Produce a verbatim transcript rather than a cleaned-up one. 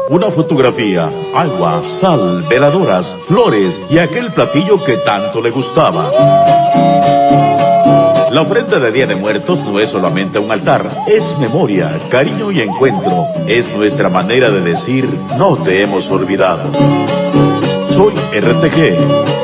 una fotografía, agua, sal, veladoras, flores y aquel platillo que tanto le gustaba. La ofrenda de Día de Muertos no es solamente un altar, es memoria, cariño y encuentro. Es nuestra manera de decir, no te hemos olvidado. Soy R T G.